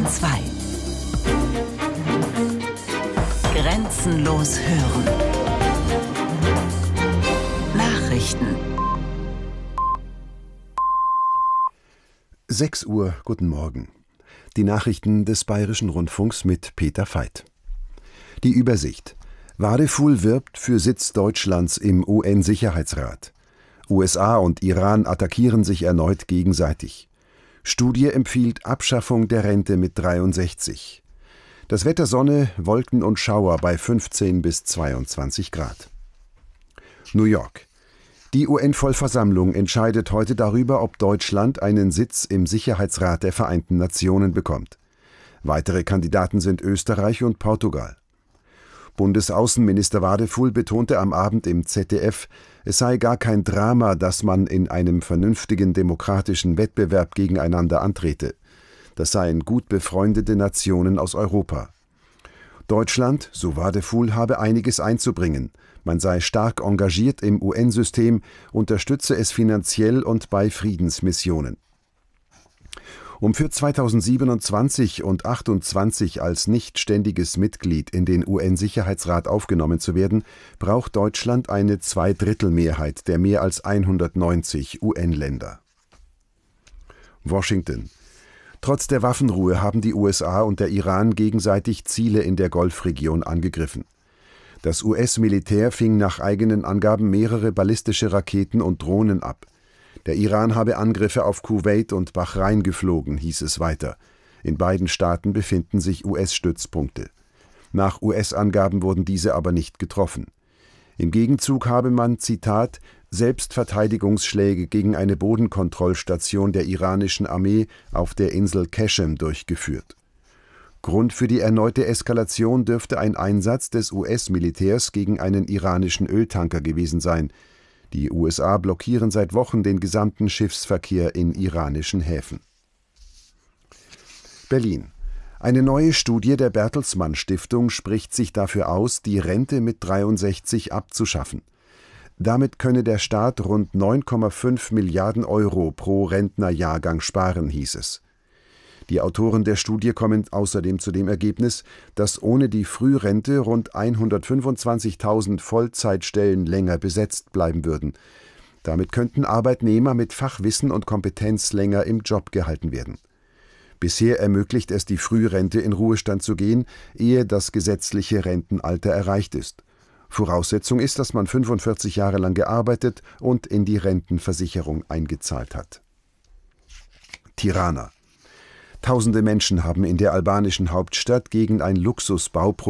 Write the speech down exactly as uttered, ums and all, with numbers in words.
zwei. Grenzenlos hören. Nachrichten. sechs Uhr, guten Morgen. Die Nachrichten des Bayerischen Rundfunks mit Peter Veit. Die Übersicht. Wadeful wirbt für Sitz Deutschlands im U N-Sicherheitsrat. U S A und Iran attackieren sich erneut gegenseitig. Studie empfiehlt Abschaffung der Rente mit dreiundsechzig. Das Wetter Sonne, Wolken und Schauer bei fünfzehn bis zweiundzwanzig Grad. New York. Die U N-Vollversammlung entscheidet heute darüber, ob Deutschland einen Sitz im Sicherheitsrat der Vereinten Nationen bekommt. Weitere Kandidaten sind Österreich und Portugal. Bundesaußenminister Wadeful betonte am Abend im Z D F, es sei gar kein Drama, dass man in einem vernünftigen demokratischen Wettbewerb gegeneinander antrete. Das seien gut befreundete Nationen aus Europa. Deutschland, so Wadeful, habe einiges einzubringen. Man sei stark engagiert im U N-System, unterstütze es finanziell und bei Friedensmissionen. Um für zweitausendsiebenundzwanzig und achtundzwanzig als nichtständiges Mitglied in den U N-Sicherheitsrat aufgenommen zu werden, braucht Deutschland eine Zweidrittelmehrheit der mehr als hundertneunzig U N-Länder. Washington. Trotz der Waffenruhe haben die U S A und der Iran gegenseitig Ziele in der Golfregion angegriffen. Das U S-Militär fing nach eigenen Angaben mehrere ballistische Raketen und Drohnen ab. Der Iran habe Angriffe auf Kuwait und Bahrain geflogen, hieß es weiter. In beiden Staaten befinden sich U S-Stützpunkte. Nach U S-Angaben wurden diese aber nicht getroffen. Im Gegenzug habe man, Zitat, Selbstverteidigungsschläge gegen eine Bodenkontrollstation der iranischen Armee auf der Insel Qeshm durchgeführt. Grund für die erneute Eskalation dürfte ein Einsatz des U S-Militärs gegen einen iranischen Öltanker gewesen sein. Die U S A blockieren seit Wochen den gesamten Schiffsverkehr in iranischen Häfen. Berlin. Eine neue Studie der Bertelsmann Stiftung spricht sich dafür aus, die Rente mit dreiundsechzig abzuschaffen. Damit könne der Staat rund neun Komma fünf Milliarden Euro pro Rentnerjahrgang sparen, hieß es. Die Autoren der Studie kommen außerdem zu dem Ergebnis, dass ohne die Frührente rund hundertfünfundzwanzigtausend Vollzeitstellen länger besetzt bleiben würden. Damit könnten Arbeitnehmer mit Fachwissen und Kompetenz länger im Job gehalten werden. Bisher ermöglicht es die Frührente, in Ruhestand zu gehen, ehe das gesetzliche Rentenalter erreicht ist. Voraussetzung ist, dass man fünfundvierzig Jahre lang gearbeitet und in die Rentenversicherung eingezahlt hat. Tirana. Tausende Menschen haben in der albanischen Hauptstadt gegen ein Luxusbauprojekt